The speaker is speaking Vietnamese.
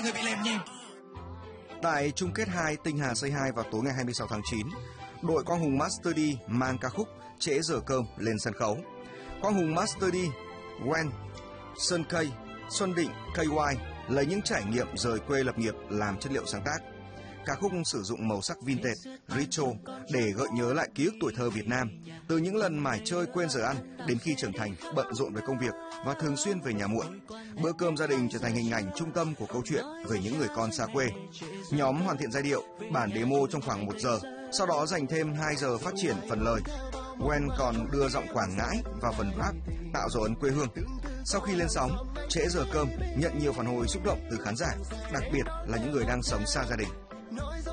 người bị lèm nhèm. Tại chung kết 2 Tinh Hà Say Hi vào tối ngày 26 tháng 9, đội Quang Hùng Master D mang ca khúc Trễ Giờ Cơm lên sân khấu. Quang Hùng Master D, Gwen, Sơn Cây, Xuân Định, KY lấy những trải nghiệm rời quê lập nghiệp làm chất liệu sáng tác. Ca khúc sử dụng màu sắc vintage, retro để gợi nhớ lại ký ức tuổi thơ Việt Nam, từ những lần mải chơi quên giờ ăn đến khi trưởng thành bận rộn với công việc và thường xuyên về nhà muộn. Bữa cơm gia đình trở thành hình ảnh trung tâm của câu chuyện về những người con xa quê. Nhóm hoàn thiện giai điệu, bản demo trong khoảng 1 giờ, sau đó dành thêm 2 giờ phát triển phần lời. Gwen còn đưa giọng Quảng Ngãi vào phần rap, tạo dấu ấn quê hương. Sau khi lên sóng, Trễ Giờ Cơm nhận nhiều phản hồi xúc động từ khán giả, đặc biệt là những người đang sống xa gia đình.